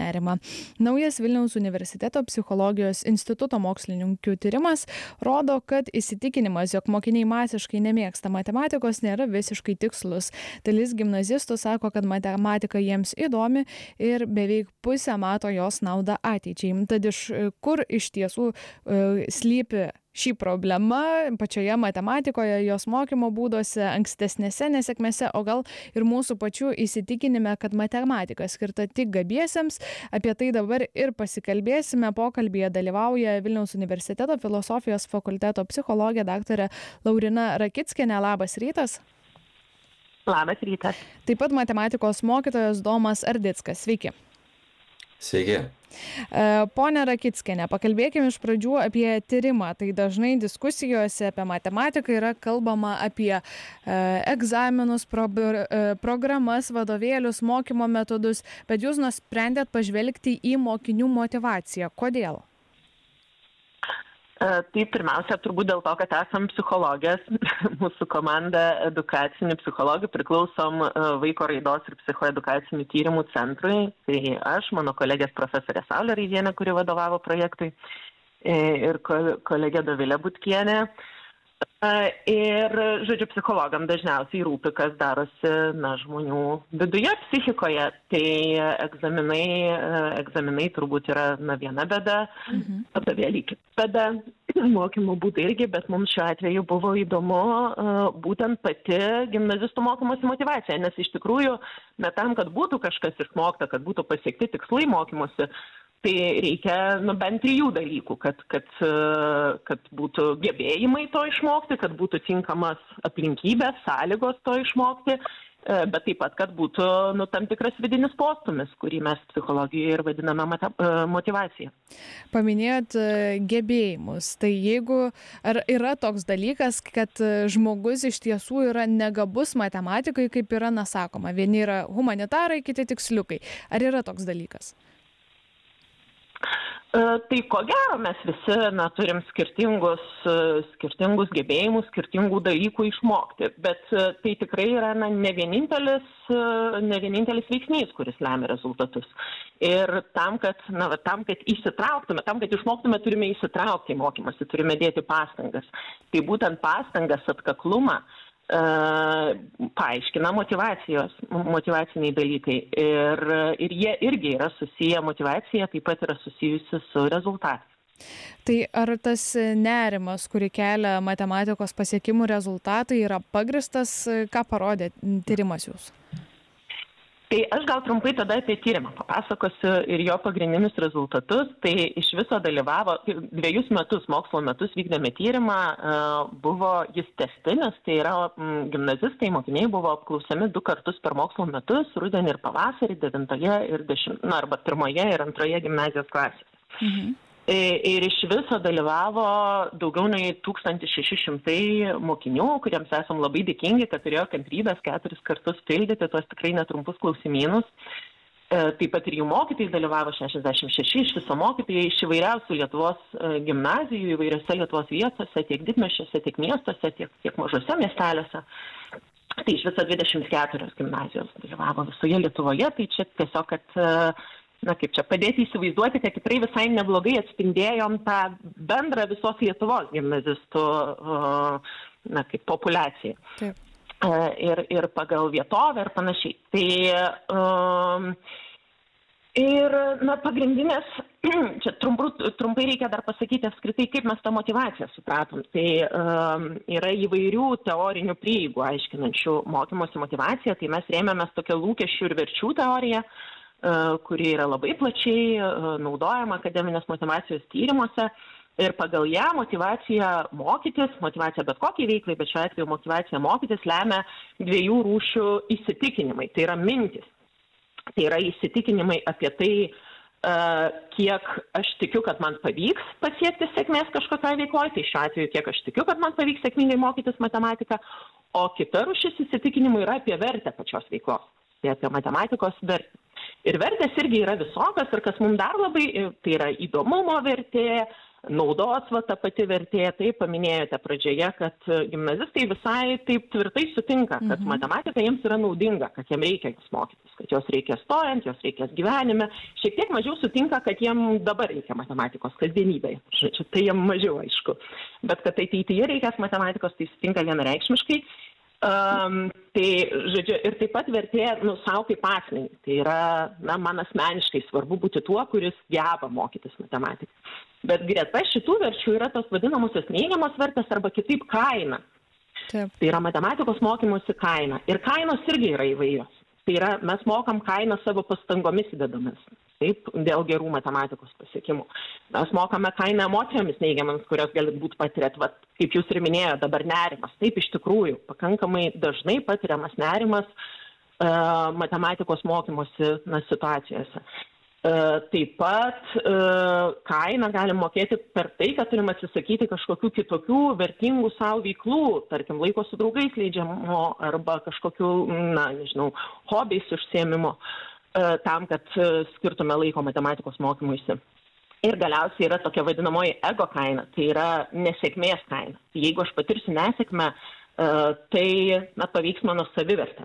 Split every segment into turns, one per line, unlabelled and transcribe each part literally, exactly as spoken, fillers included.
nerimą. Naujas Vilniaus universiteto psichologijos instituto mokslininkų tyrimas rodo, kad įsitikinimas, jog mokiniai masiškai nemėgsta matematikos, nėra visiškai tikslus. Dalis gimnazistų sako, kad matematika jiems įdomi ir beveik pusę mato jos naudą ateičiai. Tad iš kur iš tiesų uh, slypi šį problemą pačioje matematikoje, jos mokymo būduose, ankstesnėse nesėkmėse, o gal ir mūsų pačių įsitikinime, kad matematika skirta tik gabiesiems. Apie tai dabar ir pasikalbėsime. Pokalbyje dalyvauja Vilniaus universiteto filosofijos fakulteto psichologė daktarė Laurina Rakickienė. Labas rytas.
Labas rytas.
Taip pat matematikos mokytojas Domas Ardickas. Sveiki.
Sveiki.
Pone Rakickienė, pakalbėkime iš pradžių apie tyrimą. Tai dažnai diskusijose apie matematiką yra kalbama apie e, egzaminus, pro, e, programas, vadovėlius, mokymo metodus, bet jūs nusprendėt pažvelgti į mokinių motyvaciją. Kodėl?
Tai pirmiausia, turbūt dėl to, kad esam psichologės, mūsų komanda edukacinių psichologų, priklausom vaiko raidos ir psichoedukacinių tyrimų centrui. Tai aš, mano kolegės profesorė Saulė Reizienė, kuri vadovavo projektui, ir kolegė Dovilė Butkienė. Ir, žodžiu, psichologam dažniausiai rūpi, kas darosi na, žmonių viduje, psichikoje. Tai egzaminai, egzaminai turbūt yra na, viena bėda, mhm. vadovėliai kita bėda, mokymo būdai irgi, bet mums šiuo atveju buvo įdomu būtent pati gimnazistų mokymosi motyvacija, nes iš tikrųjų, ne tam, kad būtų kažkas išmokta, kad būtų pasiekti tikslai mokymosi, tai reikia nu, bent trijų dalykų, kad, kad, kad būtų gebėjimai to išmokti, kad būtų tinkamas aplinkybės, sąlygos to išmokti, bet taip pat, kad būtų nu, tam tikras vidinis postūmis, kurį mes psichologijoje ir vadiname motyvacija.
Paminėjot gebėjimus. Tai jeigu ar yra toks dalykas, kad žmogus iš tiesų yra negabus matematikai, kaip yra nesakoma. Vieni yra humanitarai, kiti tiksliukai. Ar yra toks dalykas?
Tai ko gero mes visi na, turim skirtingus, skirtingus gebėjimus, skirtingų dalykų išmokti, bet tai tikrai yra na, ne, vienintelis, ne vienintelis veiksnys, kuris lemia rezultatus. Ir tam, kad, na, tam, kad įsitrauktume, tam, kad išmoktume, turime įsitraukti į mokymąsi, turime dėti pastangas. Tai būtent pastangas, atkaklumą Uh, paaiškina motyvacijos, motyvaciniai dalykai ir, ir jie irgi yra susiję, motyvacija taip pat yra susijusi su rezultatais.
Tai ar tas nerimas, kurį kelia matematikos pasiekimų rezultatai, yra pagristas, ką parodė tyrimas jūsų?
Tai aš gal trumpai tada apie tyrimą papasakosiu ir jo pagrindinius rezultatus. Tai iš viso dalyvavo, dviejus metus, mokslo metus vykdėme tyrimą, buvo jis testinis, tai yra gimnazistai, mokiniai buvo apklausiami du kartus per mokslo metus, rudenį ir pavasarį, devintoje ir dešimt, na, arba pirmoje ir antroje gimnazijos klasėse. Mhm. Ir iš viso dalyvavo daugiau nei tūkstantis šeši šimtai mokinių, kuriems esam labai dėkingi, kad turėjo kantrybės keturis kartus pildyti tuos tikrai netrumpus klausimynus. Taip pat ir jų mokytojai dalyvavo šešiasdešimt šeši, iš viso mokytojai iš įvairiausių Lietuvos gimnazijų, įvairiose Lietuvos vietose, tiek didmiesčiuose, tiek miestuose, tiek, tiek mažose miesteliuose. Tai iš viso dvidešimt keturios gimnazijos dalyvavo visoje Lietuvoje, tai čia tiesiog, kad na kaip čia padėti įsivaizduoti, kad tikrai visai neblogai atspindėjom tą bendrą visos Lietuvos gimnazistų na, kaip populiaciją. Taip. Ir, ir pagal vietovę ir panašiai. Tai um, ir na, pagrindinės, čia trumpai, trumpai reikia dar pasakyti apskritai, kaip mes tą motyvaciją supratom. Tai um, yra įvairių teorinių prieigų aiškinančių mokymosi motyvaciją, tai mes rėmėmės tokią lūkesčių ir verčių teoriją, kuri yra labai plačiai naudojama akademinės motyvacijos tyrimuose ir pagal ją motyvacija mokytis, motyvacija bet kokiai veiklai, bet šiuo atveju motyvacija mokytis lemia dviejų rūšių įsitikinimai, tai yra mintis. Tai yra įsitikinimai apie tai, kiek aš tikiu, kad man pavyks pasiekti sėkmės kažkokiai veikloje, tai šiuo atveju kiek aš tikiu, kad man pavyks sėkmingai mokytis matematiką, o kita rūšis įsitikinimų yra apie vertę pačios veiklos, tai apie matematikos vertę. Ir vertės irgi yra visokios ir kas mums dar labai, tai yra įdomumo vertė, naudos, va, ta pati vertė, tai paminėjote pradžioje, kad gimnazistai visai taip tvirtai sutinka, kad
Mhm.
matematika jiems yra naudinga, kad jiems reikia jos mokytis, kad jos reikia stojant, jos reikia gyvenime. Šiek tiek mažiau sutinka, kad jiems dabar reikia matematikos kasdienybėje. Žodžiu, tai jiems mažiau aišku. Bet kad ateityje reikės matematikos, tai sutinka vienareikšmiškai. Um, tai, žodžiu, ir taip pat vertė, nu, savo kaip asmenį. Tai yra, na, man asmeniškai svarbu būti tuo, kuris geba mokytis matematiką. Bet greta šitų verčių yra tos vadinamosios neigiamos vertės arba kitaip kaina.
Taip.
Tai yra matematikos mokymosi kaina. Ir kainos irgi yra įvairios. Tai yra, mes mokam kainą savo pastangomis įdedamis. Taip, dėl gerų matematikos pasiekimų. Mes mokame kainą emocijomis neigiamams, kurios gali būti patiriat, vat, kaip jūs ir minėjote, dabar nerimas. Taip, iš tikrųjų, pakankamai dažnai patiriamas nerimas uh, matematikos mokymosi na, situacijose. Uh, taip pat uh, kainą galim mokėti per tai, kad turim atsisakyti kažkokių kitokių vertingų savo veiklų, tarkim, laiko su draugais leidžiamo arba kažkokių, na, nežinau, hobiais užsiėmimo, tam, kad skirtume laiko matematikos mokymuisi. Ir galiausiai yra tokia vadinamoji ego kaina, tai yra nesėkmės kaina. Tai jeigu aš patirsiu nesėkmę, tai na, paveiks mano savivertę.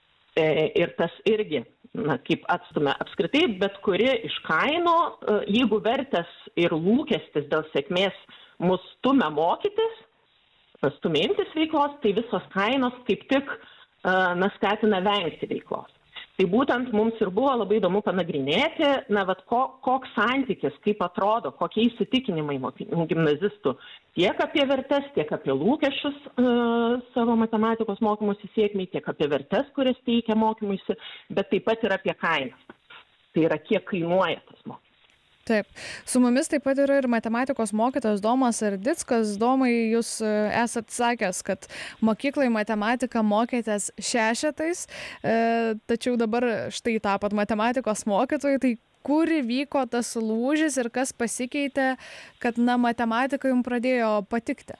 Ir tas irgi, na, kaip atstumia apskritai, bet kuri iš kainų, jeigu vertės ir lūkestis dėl sėkmės mus stumia mokytis, stumia imtis veiklos, tai visos kainos kaip tik na, skatina vengti veiklos. Tai būtent mums ir buvo labai įdomu panagrinėti, na, vat, ko, koks santykis, kaip atrodo, kokie įsitikinimai gimnazistų tiek apie vertes, tiek apie lūkesčius e, savo matematikos mokymosi sėkmei, tiek apie vertes, kurias teikia mokymuisi, bet taip pat ir apie kainas. Tai yra, kiek kainuoja tas mokymas.
Taip. Su mumis taip pat yra ir matematikos mokytojas Domas Ardickas. Domai, jūs esat sakęs, kad mokyklai matematiką mokėtės šešetais, e, tačiau dabar štai tapot matematikos mokytojai. Tai kur įvyko tas lūžis ir kas pasikeitė, kad na, matematika jums pradėjo patikti?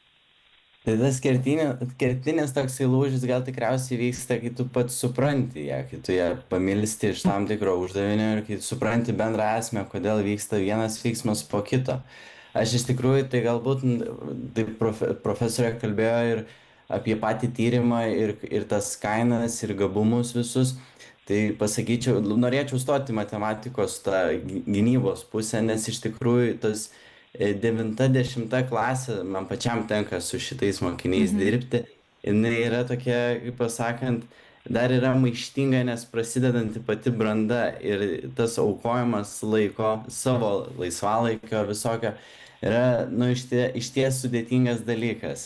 Tai tas kertinis, kertinis toksai lūžis gal tikriausiai vyksta, kai tu pats supranti ją, kai tu ją pamilsti iš tam tikro uždavinio ir kai supranti bendrą esmę, kodėl vyksta vienas veiksmas po kito. Aš iš tikrųjų, tai galbūt tai profe, profesorė kalbėjo ir apie patį tyrimą ir, ir tas kainas ir gabumus visus. Tai pasakyčiau, norėčiau stoti matematikos tą gynybos pusę, nes iš tikrųjų tas devinta, dešimta klasė, man pačiam tenka su šitais mokiniais mhm. dirbti. Jinai yra tokia, kaip pasakant, dar yra maištinga, nes prasidedanti pati branda ir tas aukojimas laiko, savo laisvalaikio visokio, yra nu, išties, išties sudėtingas dalykas.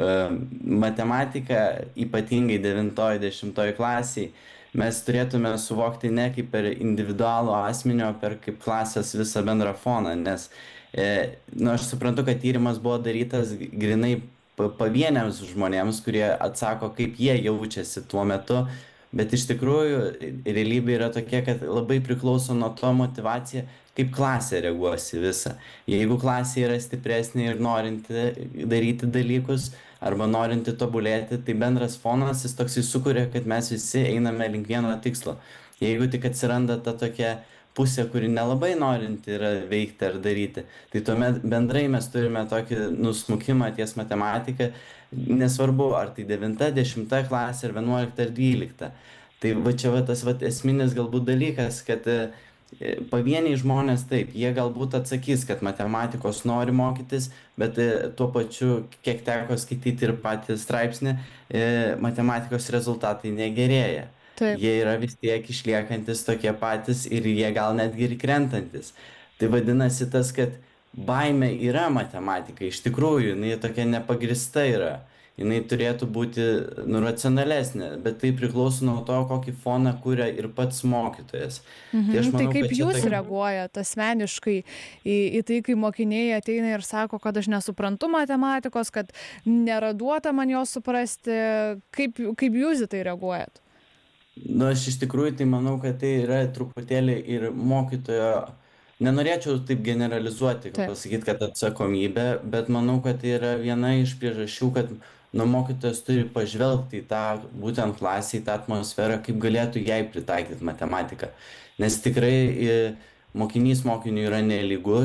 Matematika, ypatingai devintoji, dešimtoji klasiai, mes turėtume suvokti ne kaip per individualų asmenį, o per kaip klasės visą bendrą foną, nes E, nu, aš suprantu, kad tyrimas buvo darytas grinai pavieniams žmonėms, kurie atsako, kaip jie jaučiasi tuo metu, bet iš tikrųjų realybė yra tokia, kad labai priklauso nuo to motyvacija, kaip klasė reaguosi visą. Jeigu klasė yra stipresnė ir norinti daryti dalykus arba norinti tobulėti, tai bendras fonas jis toksai sukuria, kad mes visi einame link vieno tikslo. Jeigu tik atsiranda ta tokia pusė, kuri nelabai norinti yra veikti ar daryti, tai tuomet bendrai mes turime tokį nusmukimą ties matematiką, nesvarbu, ar tai devinta, dešimta klasė, ar vienuolikta, ar dvylikta. Tai va čia va tas va esminis galbūt dalykas, kad e, pavieniai žmonės taip, jie galbūt atsakys, kad matematikos nori mokytis, bet e, tuo pačiu, kiek teko skaityti ir patį straipsnį, e, matematikos rezultatai negerėja. Taip. Jie yra vis tiek išliekantis tokie patys ir jie gal netgi ir krentantis. Tai vadinasi tas, kad baimė yra matematika, iš tikrųjų, jinai tokia nepagrįsta yra. Jinai turėtų būti nu, racionalesnė, bet tai priklauso nuo to, kokį foną kuria ir pats mokytojas.
Mhm. Tai, manau, tai kaip jūs
tokia...
reaguojate asmeniškai į, į tai, kai mokiniai ateina ir sako, kad aš nesuprantu matematikos, kad nėra duota man jos suprasti, kaip, kaip jūs į tai reaguojat?
Nu, aš iš tikrųjų tai manau, kad tai yra truputėlį ir mokytojo, nenorėčiau taip generalizuoti, kad pasakyti, kad atsakomybė, bet manau, kad tai yra viena iš priežasčių, kad nu, mokytojas turi pažvelgti į tą būtent klasę, į tą atmosferą, kaip galėtų jai pritaikyti matematiką. Nes tikrai mokinys mokiniui yra nelygus,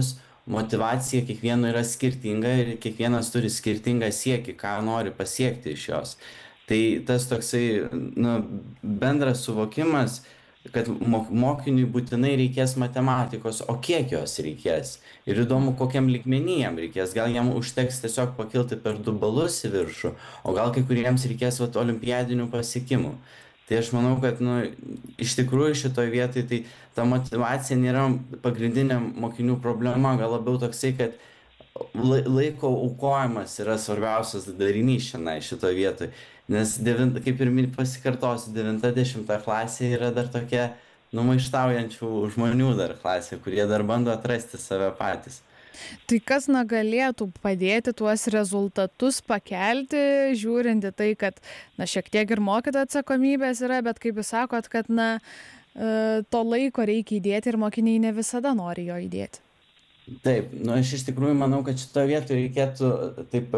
motyvacija kiekvieno yra skirtinga ir kiekvienas turi skirtingą siekį, ką nori pasiekti iš jos. Tai tas toksai, nu, bendras suvokimas, kad mokiniui būtinai reikės matematikos, o kiek jos reikės. Ir įdomu, kokiam lygmenį jam reikės. Gal jam užteks tiesiog pakilti per du balus į viršų, o gal kai kuriems reikės vat, olimpiadinių pasiekimų. Tai aš manau, kad nu, iš tikrųjų šitoje vietoje tai ta motyvacija nėra pagrindinė mokinių problema, gal labiau toksai, kad laiko aukojimas yra svarbiausias darinys šiandien šitoje vietoje. Nes devint, kaip ir pasikartosiu, devinta dešimta klasė yra dar tokia numaištaujančių žmonių dar klasė, kurie dar bando atrasti save patys.
Tai kas na galėtų padėti tuos rezultatus pakelti, žiūrint į tai, kad na šiek tiek ir mokytojo atsakomybės yra, bet kaip jūs sakot, kad na to laiko reikia įdėti ir mokiniai ne visada nori jo įdėti.
Taip, nu aš iš tikrųjų manau, kad šitoje vietoje reikėtų taip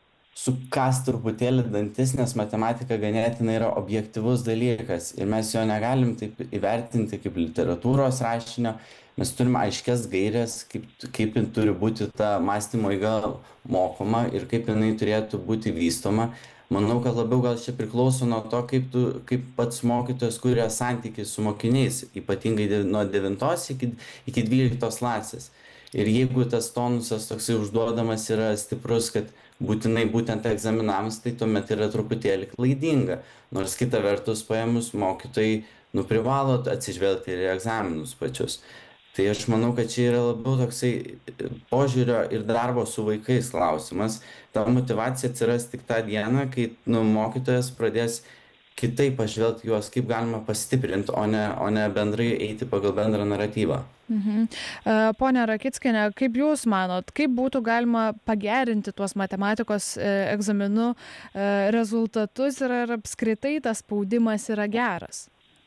sukast truputėlį dantis, nes matematika ganėtinai yra objektyvus dalykas ir mes jo negalim taip įvertinti kaip literatūros rašinio. Mes turime aiškias gairės, kaip, kaip turi būti ta mąstymo eiga mokoma ir kaip jinai turėtų būti vystoma. Manau, kad labiau gal čia priklauso nuo to, kaip, tu, kaip pats mokytojas kuria santykį su mokiniais, ypatingai nuo devintos iki, iki dvyliktos klasės. Ir jeigu tas tonusas toksai užduodamas yra stiprus, kad būtinai būtent egzaminams, tai tuomet yra truputėlį klaidinga. Nors kita vertus paėmus mokytojai nu, privalo atsižvelgti ir egzaminus pačius. Tai aš manau, kad čia yra labiau toksai požiūrio ir darbo su vaikais klausimas. Ta motyvacija atsiras tik tą dieną, kai nu, mokytojas pradės kitaip pažvelgti juos, kaip galima pastiprinti, o ne, o ne bendrai eiti pagal bendrą naratyvą.
Mhm. Pone Rakickiene, kaip Jūs manot, kaip būtų galima pagerinti tuos matematikos egzaminų rezultatus ir ar apskritai tas spaudimas yra geras?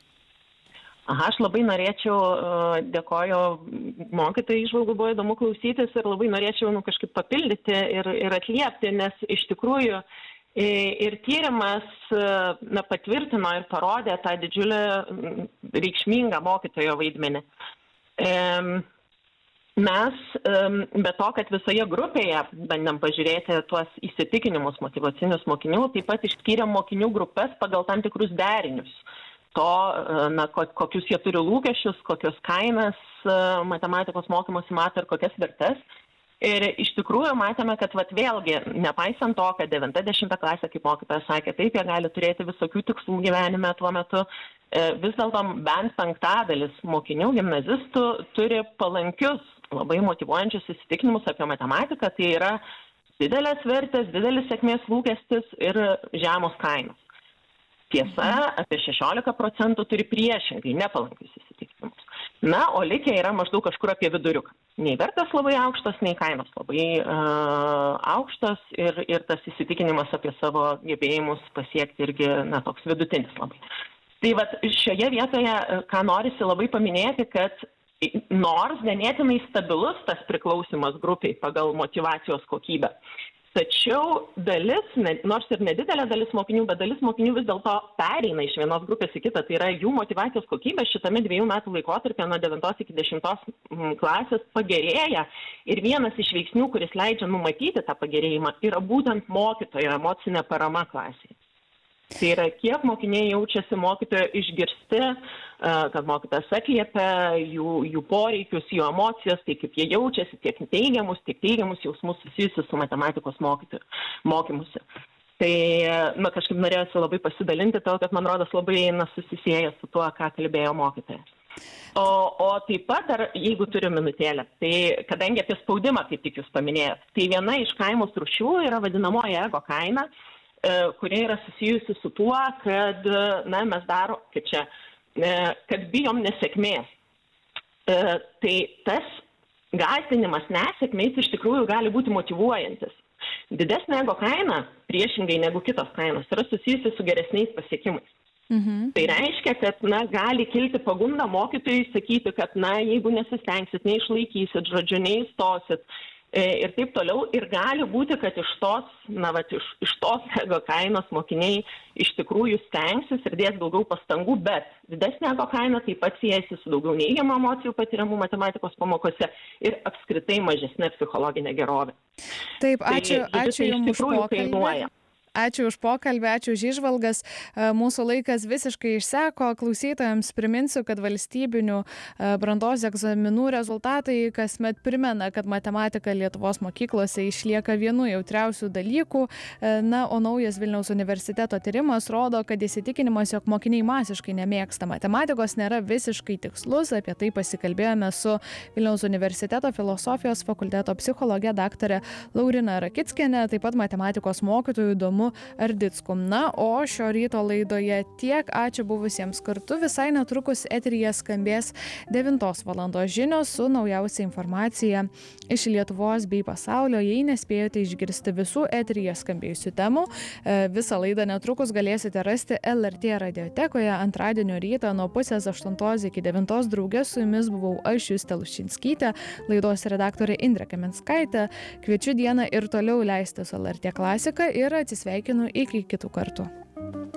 Aha, aš labai norėčiau, dėkoju mokytojai, įžvalgų buvo įdomu klausytis ir labai norėčiau nu, kažkaip papildyti ir, ir atliepti, nes iš tikrųjų ir tyrimas na, patvirtino ir parodė tą didžiulį reikšmingą mokytojo vaidmenį. Mes, be to, kad visoje grupėje bandėm pažiūrėti tuos įsitikinimus motyvacinius mokinių, taip pat išskyrėm mokinių grupės pagal tam tikrus derinius. To, na, kokius jie turi lūkesčius, kokios kainas matematikos mokymosi mato ir kokias vertes. Ir iš tikrųjų matėme, kad vat, vėlgi, nepaisant to, kad devinta dešimta klasė, kaip mokytojas sakė, taip, jie gali turėti visokių tikslų gyvenime tuo metu, vis dėlto bent penktadalis mokinių, gimnazistų turi palankius, labai motyvuojančius įsitikinimus apie matematiką, tai yra didelės vertės, didelis sėkmės lūkestis ir žemos kainos. Tiesa, apie šešiolika procentų turi priešingai nepalankius įsitikinimus. Na, o likę yra maždaug kažkur apie viduriuką. Nei vertės labai aukštos, nei kainos labai uh, aukštos ir, ir tas įsitikinimas apie savo gebėjimus pasiekti irgi na, toks vidutinis labai. Tai vat, šioje vietoje, ką norisi labai paminėti, kad nors ganėtinai stabilus tas priklausimas grupiai pagal motyvacijos kokybę, tačiau dalis, nors ir nedidelė dalis mokinių, bet dalis mokinių vis dėlto pereina iš vienos grupės į kitą. Tai yra jų motyvacijos kokybė šitame dviejų metų laikotarpyje nuo devintos iki dešimtos klasės pagerėja. Ir vienas iš veiksnių, kuris leidžia numatyti tą pagerėjimą, yra būtent mokytojo emocinė parama klasėje. Tai yra, kiek mokiniai jaučiasi mokytojo išgirsti, kad mokytojas atliepia jų, jų poreikius, jų emocijas, tai kaip jie jaučiasi, tiek teigiamus, tiek teigiamus jausmus susijusius su matematikos mokytoju, mokymusi. Tai na, kažkaip norėjusi labai pasidalinti to, kad man rodos labai na, susisieja su tuo, ką kalbėjo mokytojas. O, o taip pat, dar, jeigu turiu minutėlę, tai kadangi apie spaudimą, kaip tik jūs paminėjot, tai viena iš kainos rūšių yra vadinamoji ego kaina, kurie yra susijusi su tuo, kad na, mes daro, kaip čia, kad bijom nesėkmės. Tai tas gąsdinimas nesėkmės iš tikrųjų gali būti motyvuojantis. Didesnė ego kaina, priešingai negu kitos kainos, yra susijusi su geresniais pasiekimais. Mhm. Tai reiškia, kad na, gali kilti pagunda mokytojui sakyti, kad na, jeigu nesistengsit, neišlaikysit, žodžiu, neįstosit, ir taip toliau. Ir gali būti, kad iš tos, na, vat, iš, iš tos ego kainos mokiniai iš tikrųjų stengsis ir dės daugiau pastangų, bet didesnė ego kaina taip pat siejasi su daugiau neigiamų emocijų patiriamų matematikos pamokose ir apskritai mažesnė psichologinė gerovė.
Taip, ačiū,
tai,
ačiū Jums už pokalbį.
Kainuoja.
Ačiū už pokalbį, ačiū už įžvalgas. Mūsų laikas visiškai išseko. Klausytojams priminsiu, kad valstybinių brandos egzaminų rezultatai kasmet primena, kad matematika Lietuvos mokyklose išlieka vienu jautriausių dalykų. Na, o naujas Vilniaus universiteto tyrimas rodo, kad įsitikinimas, jog mokiniai masiškai nemėgsta matematikos, nėra visiškai tikslus. Apie tai pasikalbėjome su Vilniaus universiteto filosofijos fakulteto psichologė daktarė Laurina Rakickienė, taip pat matematikos mokytojų Domu Ardicku. Na, o šio ryto laidoje tiek. Ačiū buvusiems kartu. Visai netrukus eteryje skambės devintos valandos žinios su naujausia informacija iš Lietuvos bei pasaulio. Jei nespėjote išgirsti visų eteryje skambėjusių temų, visą laidą netrukus galėsite rasti L R T radiotekoje. Antradienio rytą nuo pusės aštuntos iki devintos drauge su jumis buvau aš, Justė Luščinskytė, laidos redaktorė Indrė Kaminskaitė. Kviečiu dieną ir toliau leisti su L R T klasika ir atsisveikinu iki kitų kartų.